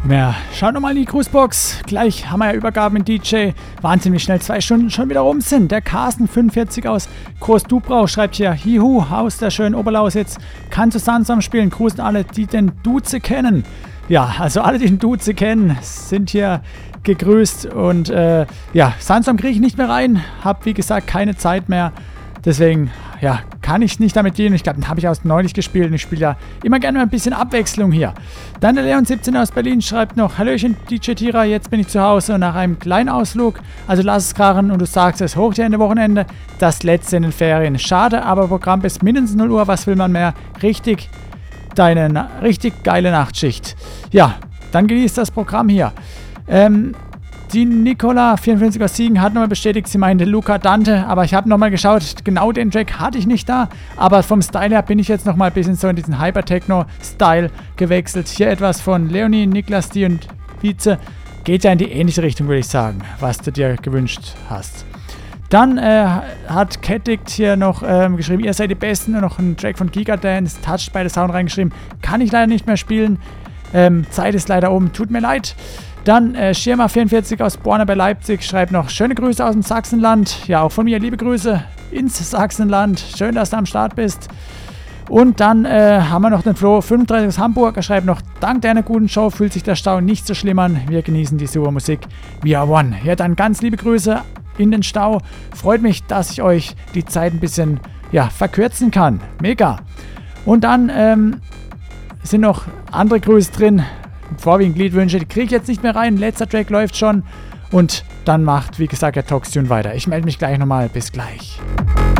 Ja, schaut nochmal in die Grußbox. Gleich haben wir ja Übergaben in DJ. Wahnsinn, wie schnell 2 Stunden schon wieder rum sind. Der Carsten 45 aus Groß-Dubrau schreibt hier: Hihu, aus der schönen Oberlausitz. Kann zu Sandsam spielen. Grüßen alle, die den Duze kennen. Ja, also alle, die den Duze kennen, sind hier gegrüßt. Und ja, Sandsam kriege ich nicht mehr rein. Hab wie gesagt keine Zeit mehr. Deswegen, ja, kann ich nicht damit dienen. Ich glaube, den habe ich erst neulich gespielt und ich spiele ja immer gerne mal ein bisschen Abwechslung hier. Dann der Leon17 aus Berlin schreibt noch: Hallöchen DJ Tira, jetzt bin ich zu Hause und nach einem kleinen Ausflug, also lass es krachen und du sagst es, hoch dir Ende Wochenende, das letzte in den Ferien. Schade, aber Programm bis mindestens 0 Uhr, was will man mehr? Richtig geile Nachtschicht. Ja, dann genießt das Programm hier. Die Nicola 54 aus Siegen hat nochmal bestätigt, sie meinte Luca Dante, aber ich habe nochmal geschaut, genau den Track hatte ich nicht da, aber vom Style her bin ich jetzt nochmal ein bisschen so in diesen Hyper-Techno-Style gewechselt. Hier etwas von Leonie, Niklas D und Vize, geht ja in die ähnliche Richtung, würde ich sagen, was du dir gewünscht hast. Dann hat Kettigt hier noch geschrieben, ihr seid die Besten, und noch einen Track von Gigadance, Touched by the Sound reingeschrieben, kann ich leider nicht mehr spielen, Zeit ist leider oben, tut mir leid. Dann Schirma44 aus Borna bei Leipzig schreibt noch: Schöne Grüße aus dem Sachsenland. Ja, auch von mir liebe Grüße ins Sachsenland. Schön, dass du am Start bist. Und dann haben wir noch den Flo 35 aus Hamburg. Er schreibt noch: Dank deiner guten Show fühlt sich der Stau nicht so schlimm an. Wir genießen die super Musik. We are one. Ja, dann ganz liebe Grüße in den Stau. Freut mich, dass ich euch die Zeit ein bisschen verkürzen kann. Mega. Und dann sind noch andere Grüße drin. Vorwiegend Liedwünsche, die kriege ich jetzt nicht mehr rein. Letzter Track läuft schon. Und dann macht, wie gesagt, der Toxtune weiter. Ich melde mich gleich nochmal. Bis gleich.